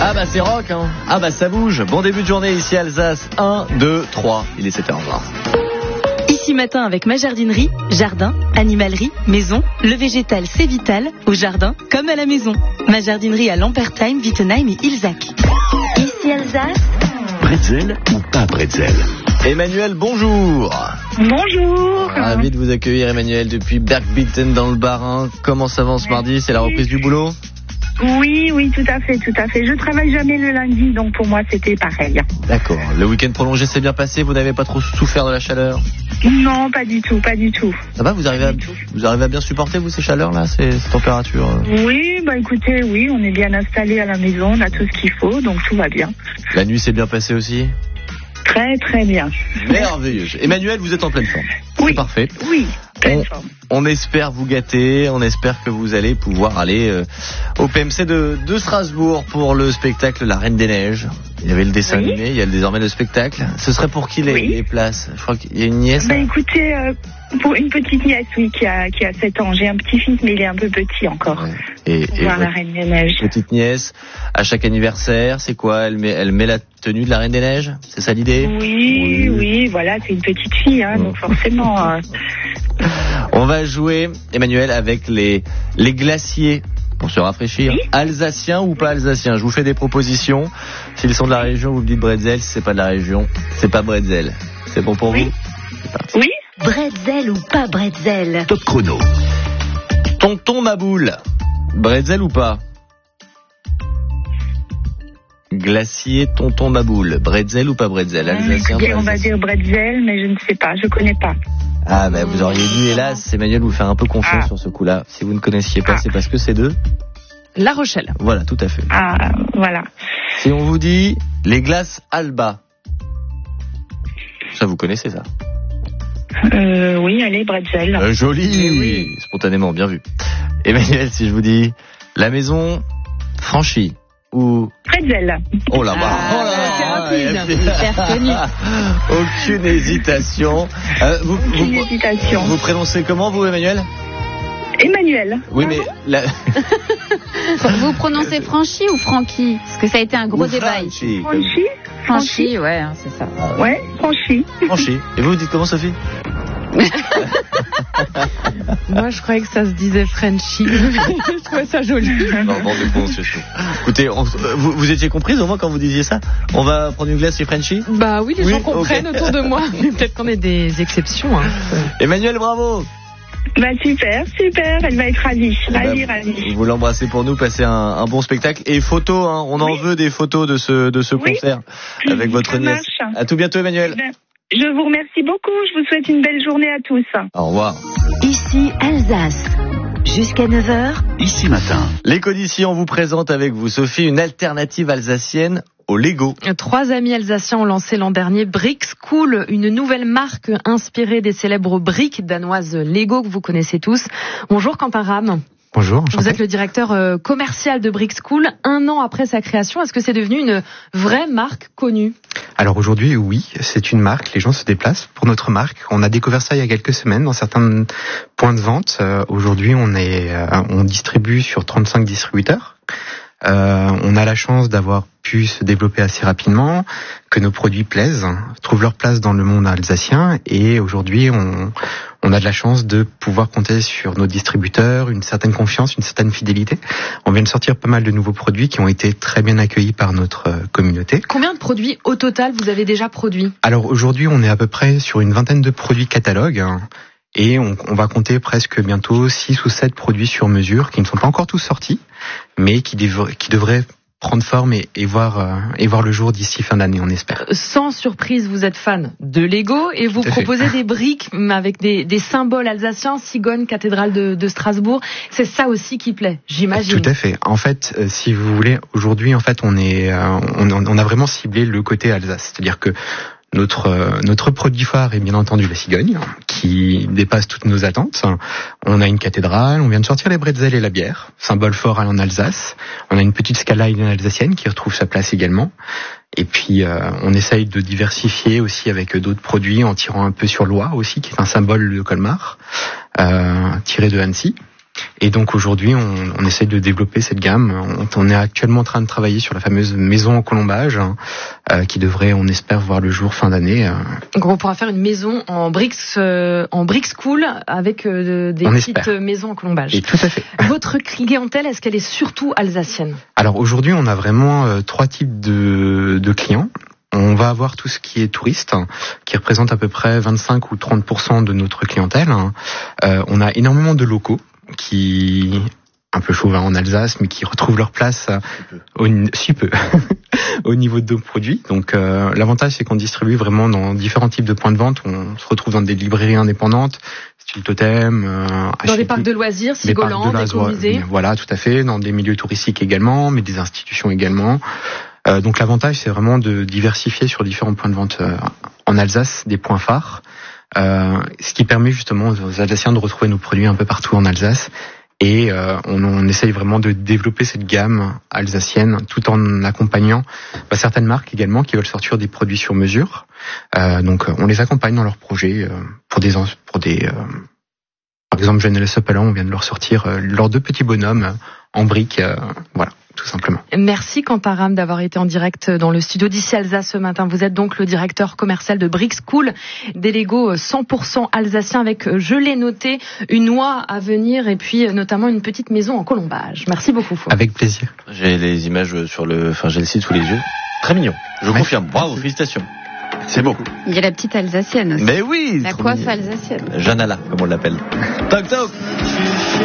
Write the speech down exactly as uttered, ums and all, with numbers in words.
Ah bah c'est rock hein. Ah bah ça bouge. Bon début de journée ici Alsace. un, deux, trois. Il est sept heures vingt. Ici matin avec ma jardinerie, jardin, animalerie, maison, le végétal c'est vital, au jardin comme à la maison. Ma jardinerie à Lampertheim, Wittenheim et Ilzach. Ici Alsace. Bretzel ou pas bretzel? Emmanuel, bonjour. Bonjour. Ravi de vous accueillir Emmanuel depuis Bergbitten dans le Bas-Rhin. Comment ça va ce mardi? C'est la reprise du boulot? Oui, oui, tout à fait, tout à fait. Je travaille jamais le lundi, donc pour moi c'était pareil. D'accord. Le week-end prolongé s'est bien passé? Vous n'avez pas trop souffert de la chaleur? Non, pas du tout, pas du tout. Ça va, vous arrivez à, vous arrivez à bien supporter vous ces chaleurs là, ces, ces températures? Oui, bah écoutez, oui, on est bien installé à la maison, on a tout ce qu'il faut, donc tout va bien. La nuit s'est bien passée aussi? Très très bien. Merveilleux. Emmanuel, vous êtes en pleine forme. Oui. C'est parfait. Oui, pleine on, forme. On espère vous gâter, on espère que vous allez pouvoir aller euh, au P M C de, de Strasbourg pour le spectacle La Reine des Neiges. Il y avait le dessin oui. animé, il y a désormais le spectacle. Ce serait pour qui les, oui. les places? Je crois qu'il y a une nièce. Bah écoutez, euh, pour une petite nièce, oui, qui a, qui a sept ans. J'ai un petit-fils, mais il est un peu petit encore. Ouais. Et, pour et voir La Reine des Neiges. Petite nièce, à chaque anniversaire, c'est quoi? Elle met, elle met la tenue de La Reine des Neiges? C'est ça l'idée? Oui, oui, oui, voilà, c'est une petite fille, hein, donc forcément... Euh... On va jouer, Emmanuel, avec les, les glaciers pour se rafraîchir. Oui. Alsaciens ou pas alsaciens? Je vous fais des propositions. S'ils sont de la région, vous me dites bretzel. Si c'est pas de la région, c'est pas bretzel. C'est bon pour oui. vous? C'est parti. Oui. Bretzel ou pas bretzel? Top chrono. Tonton Maboule, bretzel ou pas? Glacier Tonton Maboule, bretzel ou pas bretzel? Alsacien, écoutez, on va dire bretzel, mais je ne sais pas, je connais pas. Ah ben bah, vous auriez dû, hélas, Emmanuel, vous faire un peu confiance ah. sur ce coup-là. Si vous ne connaissiez pas, ah. c'est parce que c'est de La Rochelle. Voilà, tout à fait. Ah, voilà. Si on vous dit les glaces Alba, ça vous connaissez ça? Euh, oui, allez, bretzel. Euh, joli, oui. Spontanément, bien vu. Emmanuel, si je vous dis la maison franchie ou... Bretzel. Oh là, bah, ah, oh là, c'est rapide, hyper connu. Aucune hésitation. Euh, vous, Aucune vous, hésitation. Vous prononcez comment, vous, Emmanuel? Emmanuel. Oui, mais... La... Vous prononcez Franchi ou Francky? Parce que ça a été un gros ou débat. Franchi. Franchi, ouais, hein, c'est ça. Ah, ouais, Franchi. Franchi. Et vous, vous dites comment, Sophie? Moi, je croyais que ça se disait Frenchy. Je trouvais ça joli. Non, bon, bon, c'est chaud. Écoutez, on, vous, vous étiez comprise au moins quand vous disiez ça? On va prendre une glace chez Frenchy? Bah oui, les oui, gens comprennent okay. autour de moi. Mais peut-être qu'on est des exceptions. Hein. Emmanuel, bravo! Bah super, super, elle va être ravie, ravie, bah, ravie. Vous l'embrassez pour nous, passez un, un bon spectacle. Et photos, hein, on oui. en veut des photos de ce, de ce oui. concert avec votre nièce. À tout bientôt, Emmanuel. Ben, je vous remercie beaucoup, je vous souhaite une belle journée à tous. Au revoir. Ici Alsace, jusqu'à neuf heures. Ici matin. L'écho d'ici, on vous présente avec vous, Sophie, une alternative alsacienne au Lego. Trois amis alsaciens ont lancé l'an dernier Brick School, une nouvelle marque inspirée des célèbres briques danoises Lego que vous connaissez tous. Bonjour Quentin Ram. Bonjour. Enchanté. Vous êtes le directeur euh, commercial de Brick School. Un an après sa création, est-ce que c'est devenu une vraie marque connue? Alors aujourd'hui, oui, c'est une marque. Les gens se déplacent pour notre marque. On a découvert ça il y a quelques semaines dans certains points de vente. Euh, aujourd'hui, on est, euh, on distribue sur trente-cinq distributeurs. Euh, on a la chance d'avoir pu se développer assez rapidement, que nos produits plaisent, trouvent leur place dans le monde alsacien, et aujourd'hui on, on a de la chance de pouvoir compter sur nos distributeurs, une certaine confiance, une certaine fidélité. On vient de sortir pas mal de nouveaux produits qui ont été très bien accueillis par notre communauté. Combien de produits au total vous avez déjà produits? Alors aujourd'hui on est à peu près sur une vingtaine de produits catalogues. Et on, on va compter presque bientôt six ou sept produits sur mesure qui ne sont pas encore tous sortis, mais qui, devraient, qui devraient prendre forme et, et, voir, euh, et voir le jour d'ici fin d'année, on espère. Sans surprise, vous êtes fan de Lego et vous proposez des briques avec des, des symboles alsaciens, Cigogne, cathédrale de, de Strasbourg. C'est ça aussi qui plaît, j'imagine. Tout à fait. En fait, euh, si vous voulez, aujourd'hui, en fait, on, est, euh, on, on a vraiment ciblé le côté Alsace. C'est-à-dire que Notre euh, notre produit phare est bien entendu la cigogne, qui dépasse toutes nos attentes. On a une cathédrale, on vient de sortir les bretzels et la bière, symbole fort en Alsace. On a une petite skyline alsacienne qui retrouve sa place également. Et puis euh, on essaye de diversifier aussi avec d'autres produits en tirant un peu sur l'oie aussi, qui est un symbole de Colmar, euh, tiré de Annecy. Et donc aujourd'hui, on, on essaie de développer cette gamme. On, on est actuellement en train de travailler sur la fameuse maison en colombage, euh, qui devrait, on espère, voir le jour fin d'année. Donc on pourra faire une maison en bricks, euh, en bricks cool avec euh, des on petites espère. maisons en colombage. Et tout à fait. Votre clientèle, est-ce qu'elle est surtout alsacienne? Alors aujourd'hui, on a vraiment euh, trois types de, de clients. On va avoir tout ce qui est touriste, qui représente à peu près vingt-cinq ou trente pour cent de notre clientèle. Euh, on a énormément de locaux qui, un peu chauvins en Alsace, mais qui retrouvent leur place au, si peu au niveau de nos produits. Donc euh, l'avantage, c'est qu'on distribue vraiment dans différents types de points de vente. On se retrouve dans des librairies indépendantes, style Totem. Euh, dans des parcs de loisirs, Sigoland, Écomusée. Voilà, tout à fait. Dans des milieux touristiques également, mais des institutions également. Euh, donc l'avantage, c'est vraiment de diversifier sur différents points de vente euh, en Alsace, des points phares, euh, ce qui permet justement aux Alsaciens de retrouver nos produits un peu partout en Alsace. Et euh, on, on essaye vraiment de développer cette gamme alsacienne tout en accompagnant bah, certaines marques également qui veulent sortir des produits sur mesure. Euh, donc on les accompagne dans leurs projets euh, pour des... Pour des euh, par exemple, Genel Sopalon, on vient de leur sortir euh, leurs deux petits bonhommes euh, en briques, euh, voilà. Tout simplement. Merci Quentin Ram d'avoir été en direct dans le studio d'Ici Alsace ce matin. Vous êtes donc le directeur commercial de Bricks Cool, des Legos cent pour cent alsaciens avec, je l'ai noté, une oie à venir et puis notamment une petite maison en colombage. Merci beaucoup. Avec plaisir. J'ai les images sur le, enfin j'ai le site sous les yeux. Très mignon. Je ouais. confirme. Bravo, félicitations. C'est beau. Il y a la petite alsacienne aussi. Mais oui. La coiffe alsacienne. Janala, comme on l'appelle. Toc toc.